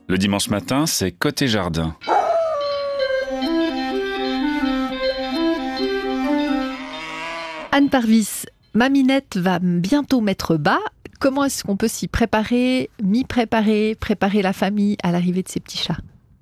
Le dimanche matin, c'est côté jardin. Anne Parvis, Maminette va bientôt mettre bas. Comment est-ce qu'on peut s'y préparer, préparer la famille à l'arrivée de ces petits chats?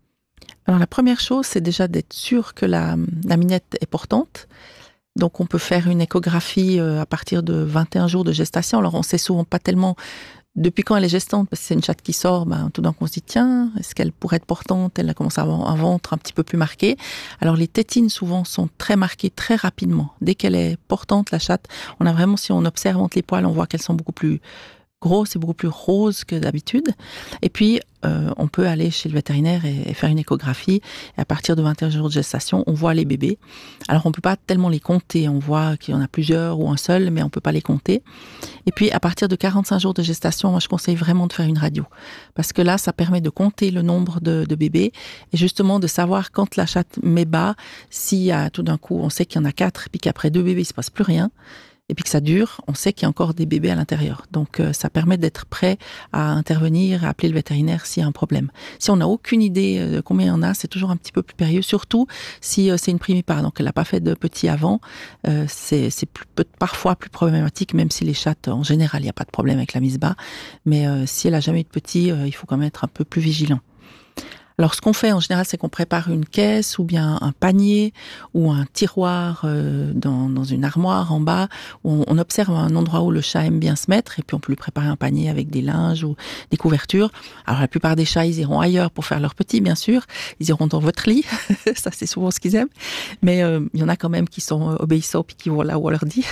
Alors la première chose, c'est déjà d'être sûr que la minette est portante. Donc on peut faire une échographie à partir de 21 jours de gestation. Alors on sait souvent pas tellement depuis quand elle est gestante, parce que c'est une chatte qui sort, tout d'un coup on se dit tiens, est-ce qu'elle pourrait être portante? Elle a commencé à avoir un ventre un petit peu plus marqué. Alors les tétines souvent sont très marquées très rapidement. Dès qu'elle est portante, la chatte, on a vraiment, si on observe entre les poils, on voit qu'elles sont beaucoup plus grosses et beaucoup plus roses que d'habitude. Et puis, on peut aller chez le vétérinaire et faire une échographie. Et à partir de 21 jours de gestation, on voit les bébés. Alors, on peut pas tellement les compter. On voit qu'il y en a plusieurs ou un seul, mais on peut pas les compter. Et puis, à partir de 45 jours de gestation, moi, je conseille vraiment de faire une radio. Parce que là, ça permet de compter le nombre de bébés et justement de savoir quand la chatte met bas, s'il y a tout d'un coup, on sait qu'il y en a 4, puis qu'après 2 bébés, il se passe plus rien. Et puis que ça dure, on sait qu'il y a encore des bébés à l'intérieur. Donc ça permet d'être prêt à intervenir, à appeler le vétérinaire s'il y a un problème. Si on n'a aucune idée de combien il y en a, c'est toujours un petit peu plus périlleux, surtout si c'est une primipare, donc elle n'a pas fait de petit avant, c'est parfois plus problématique, même si les chattes, en général, il n'y a pas de problème avec la mise bas. Mais si elle n'a jamais eu de petit, il faut quand même être un peu plus vigilant. Alors, ce qu'on fait en général, c'est qu'on prépare une caisse ou bien un panier ou un tiroir dans une armoire en bas où on observe un endroit où le chat aime bien se mettre et puis on peut lui préparer un panier avec des linges ou des couvertures. Alors, la plupart des chats, ils iront ailleurs pour faire leur petit, bien sûr. Ils iront dans votre lit. Ça, c'est souvent ce qu'ils aiment. Mais il y en a quand même qui sont obéissants puis qui vont là où on leur dit.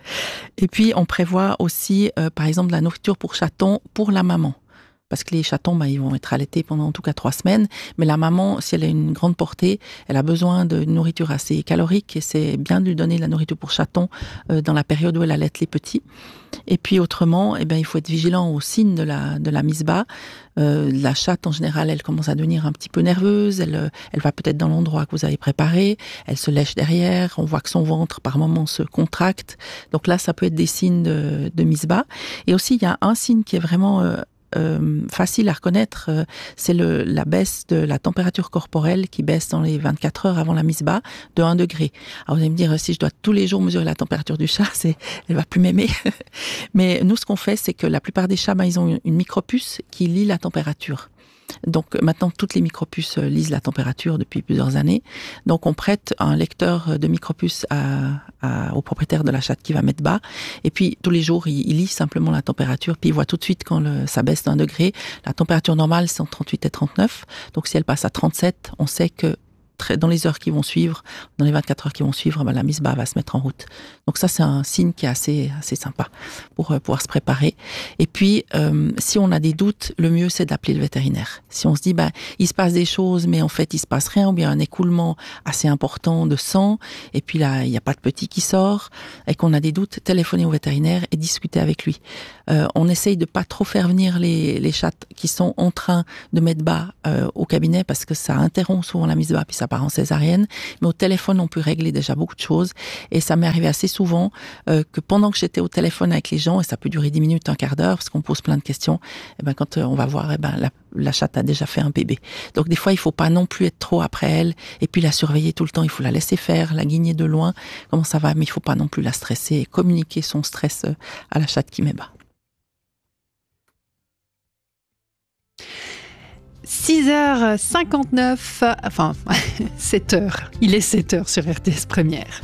Et puis, on prévoit aussi, par exemple, de la nourriture pour chatons pour la maman. Parce que les chatons, ils vont être allaités pendant en tout cas 3 semaines. Mais la maman, si elle a une grande portée, elle a besoin de nourriture assez calorique et c'est bien de lui donner de la nourriture pour chatons dans la période où elle allaite les petits. Et puis autrement, il faut être vigilant aux signes de la mise bas. La chatte, en général, elle commence à devenir un petit peu nerveuse. Elle va peut-être dans l'endroit que vous avez préparé. Elle se lèche derrière. On voit que son ventre, par moments, se contracte. Donc là, ça peut être des signes de mise bas. Et aussi, il y a un signe qui est vraiment facile à reconnaître, c'est la baisse de la température corporelle qui baisse dans les 24 heures avant la mise bas de 1 degré. Alors vous allez me dire, si je dois tous les jours mesurer la température du chat, elle va plus m'aimer. Mais nous, ce qu'on fait, c'est que la plupart des chats, ils ont une micropuce qui lit la température. Donc maintenant, toutes les micropuces lisent la température depuis plusieurs années. Donc on prête un lecteur de micropuce au propriétaire de la chatte qui va mettre bas. Et puis tous les jours, il lit simplement la température. Puis il voit tout de suite quand ça baisse d'1 degré. La température normale, c'est entre 38 et 39. Donc si elle passe à 37, on sait que dans les heures qui vont suivre, dans les 24 heures qui vont suivre, la mise bas va se mettre en route. Donc ça, c'est un signe qui est assez sympa pour pouvoir se préparer. Et puis, si on a des doutes, le mieux, c'est d'appeler le vétérinaire. Si on se dit, il se passe des choses, mais en fait, il se passe rien, ou bien un écoulement assez important de sang, et puis là, il n'y a pas de petit qui sort, et qu'on a des doutes, téléphoner au vétérinaire et discuter avec lui. On essaye de pas trop faire venir les chattes qui sont en train de mettre bas au cabinet, parce que ça interrompt souvent la mise bas, puis ça part en césarienne. Mais au téléphone, on peut régler déjà beaucoup de choses. Et ça m'est arrivé assez souvent que pendant que j'étais au téléphone avec les gens, et ça peut durer 10 minutes, un quart d'heure, parce qu'on pose plein de questions, quand on va voir, la chatte a déjà fait un bébé. Donc des fois, il faut pas non plus être trop après elle, et puis la surveiller tout le temps. Il faut la laisser faire, la guigner de loin, comment ça va, mais il faut pas non plus la stresser et communiquer son stress à la chatte qui met bas. 6h59, enfin 7h, il est 7h sur RTS Première.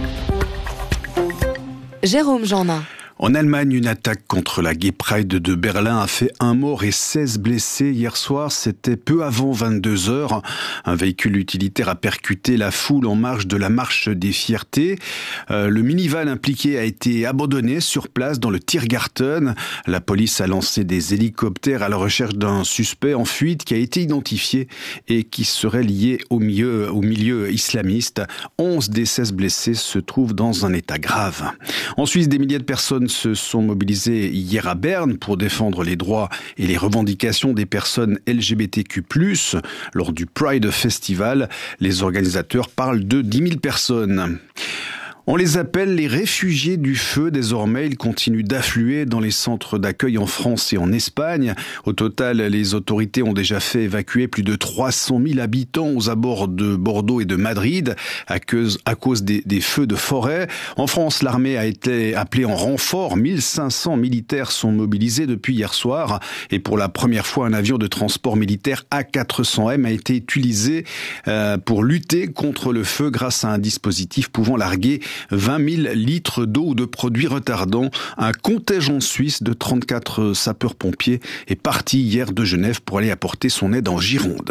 Jérôme Jeannin. En Allemagne, une attaque contre la Gay Pride de Berlin a fait 1 mort et 16 blessés. Hier soir, c'était peu avant 22 heures. Un véhicule utilitaire a percuté la foule en marge de la marche des fiertés. Le minivan impliqué a été abandonné sur place dans le Tiergarten. La police a lancé des hélicoptères à la recherche d'un suspect en fuite qui a été identifié et qui serait lié au milieu islamiste. 11 des 16 blessés se trouvent dans un état grave. En Suisse, des milliers de personnes se sont mobilisés hier à Berne pour défendre les droits et les revendications des personnes LGBTQ+. Lors du Pride Festival, les organisateurs parlent de 10 000 personnes. On les appelle les réfugiés du feu. Désormais, ils continuent d'affluer dans les centres d'accueil en France et en Espagne. Au total, les autorités ont déjà fait évacuer plus de 300 000 habitants aux abords de Bordeaux et de Madrid à cause des feux de forêt. En France, l'armée a été appelée en renfort. 1500 militaires sont mobilisés depuis hier soir. Et pour la première fois, un avion de transport militaire A400M a été utilisé pour lutter contre le feu grâce à un dispositif pouvant larguer 20 000 litres d'eau ou de produits retardants. Un contingent suisse de 34 sapeurs-pompiers est parti hier de Genève pour aller apporter son aide en Gironde.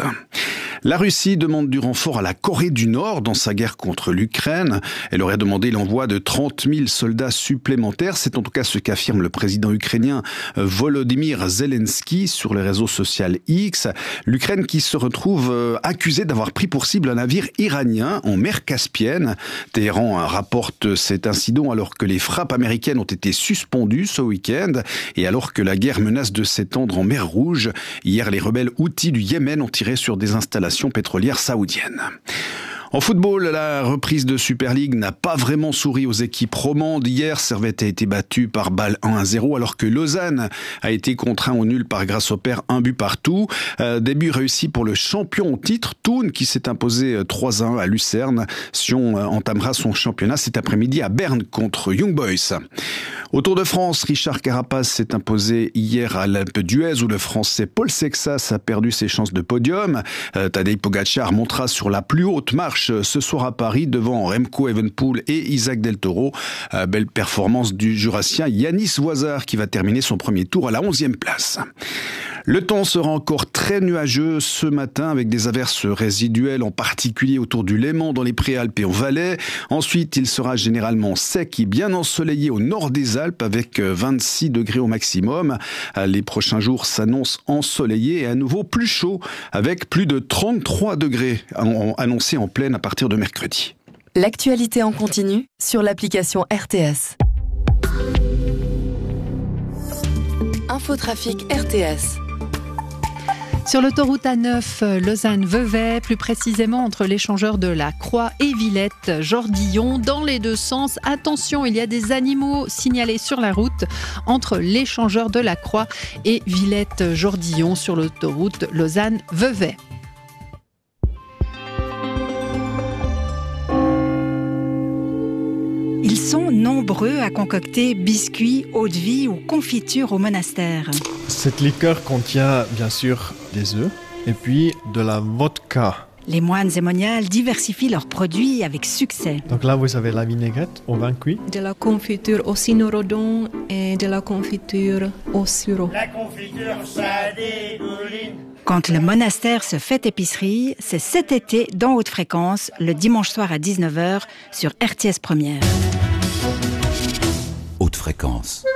La Russie demande du renfort à la Corée du Nord dans sa guerre contre l'Ukraine. Elle aurait demandé l'envoi de 30 000 soldats supplémentaires. C'est en tout cas ce qu'affirme le président ukrainien Volodymyr Zelensky sur les réseaux sociaux X. L'Ukraine qui se retrouve accusée d'avoir pris pour cible un navire iranien en mer Caspienne. Téhéran rapporte cet incident alors que les frappes américaines ont été suspendues ce week-end et alors que la guerre menace de s'étendre en mer Rouge. Hier, les rebelles houthis du Yémen ont tiré sur des installations pétrolières saoudiennes. En football, la reprise de Super League n'a pas vraiment souri aux équipes romandes. Hier, Servette a été battue par Bâle 1-0, alors que Lausanne a été contraint au nul par Grasshopper, 1 but partout. Début réussi pour le champion au titre, Thun, qui s'est imposé 3-1 à Lucerne. Sion entamera son championnat cet après-midi à Berne contre Young Boys. Au Tour de France, Richard Carapaz s'est imposé hier à l'Alpe d'Huez où le Français Paul Sexas a perdu ses chances de podium. Tadej Pogačar montera sur la plus haute marche ce soir à Paris devant Remco Evenepoel et Isaac Del Toro. Belle performance du Jurassien Yanis Voisard qui va terminer son premier tour à la 11e place. Le temps sera encore très nuageux ce matin avec des averses résiduelles, en particulier autour du Léman, dans les Préalpes et en Valais. Ensuite, il sera généralement sec et bien ensoleillé au nord des Alpes avec 26 degrés au maximum. Les prochains jours s'annoncent ensoleillés et à nouveau plus chauds avec plus de 33 degrés annoncés en pleine à partir de mercredi. L'actualité en continu sur l'application RTS. Infotrafic RTS. Sur l'autoroute A9 Lausanne-Vevey, plus précisément entre l'échangeur de la Croix et Villette-Jordillon, dans les deux sens. Attention, il y a des animaux signalés sur la route entre l'échangeur de la Croix et Villette-Jordillon sur l'autoroute Lausanne-Vevey. Ils sont nombreux à concocter biscuits, eau-de-vie ou confitures au monastère. Cette liqueur contient bien sûr des œufs et puis de la vodka. Les moines et moniales diversifient leurs produits avec succès. Donc là, vous avez la vinaigrette au vin cuit. De la confiture au cynorhodon et de la confiture au sureau. La confiture, ça dégouline. Quand le monastère se fait épicerie, c'est cet été dans Haute Fréquence, le dimanche soir à 19h sur RTS Première. Haute Fréquence.